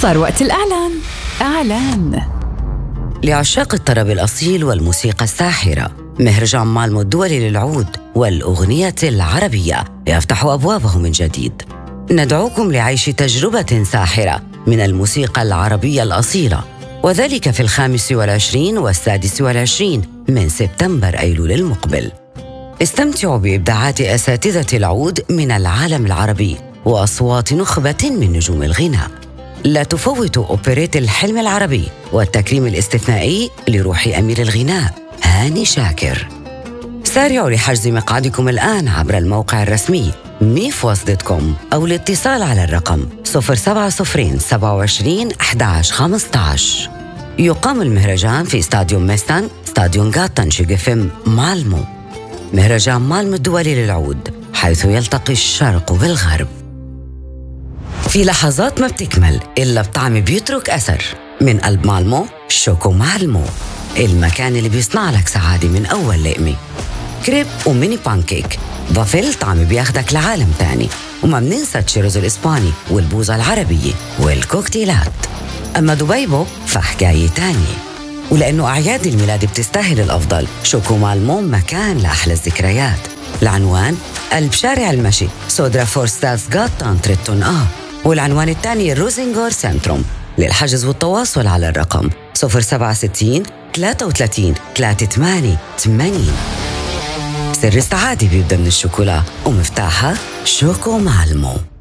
صار وقت الإعلان. إعلان لعشاق الطرب الأصيل والموسيقى الساحرة، مهرجان مالمو الدولي للعود والأغنية العربية يفتح أبوابه من جديد. ندعوكم لعيش تجربة ساحرة من الموسيقى العربية الأصيلة، وذلك في 25 و26 من سبتمبر أيلول المقبل. استمتعوا بإبداعات أساتذة العود من العالم العربي وأصوات نخبة من نجوم الغناء. لا تفوتوا أوبريت الحلم العربي والتكريم الاستثنائي لروح أمير الغناء هاني شاكر. سارعوا لحجز مقعدكم الآن عبر الموقع الرسمي mifwas.com أو الاتصال على الرقم 070 27 11 15. يقام المهرجان في استاديوم ميستان، استاديوم غاتان شيغفم مالمو. مهرجان مالمو الدولي للعود، حيث يلتقي الشرق بالغرب. في لحظات ما بتكمل إلا بطعم بيترك أثر. من قلب مالمو، شوكو مالمو، المكان اللي بيصنع لك سعادة من أول لقمة. كريب وميني بانكيك، بافل طعم بياخدك لعالم تاني. وما مننسى التشيروز الإسباني والبوظة العربية والكوكتيلات. أما دبيبو فحكاية تانية. ولأنه أعياد الميلاد بتستاهل الأفضل، شوكو مالمو مكان لأحلى الذكريات. العنوان قلب شارع المشي، سودرا فورستاس غاتان تريتون والعنوان الثاني روزينغور سنتروم. للحجز والتواصل على الرقم 067 33 38 80. سر السعادة بيبدأ من الشوكولا ومفتاحها شوكو مالمو.